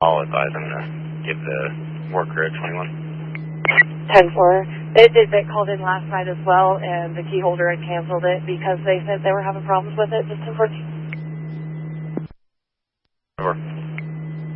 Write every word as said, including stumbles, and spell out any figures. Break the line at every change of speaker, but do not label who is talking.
I'll advise them to give the worker a twenty-one.
ten four. They did. They called in last night as well, and the key holder had canceled it because they said they were having problems with it. Just ten four.
Over.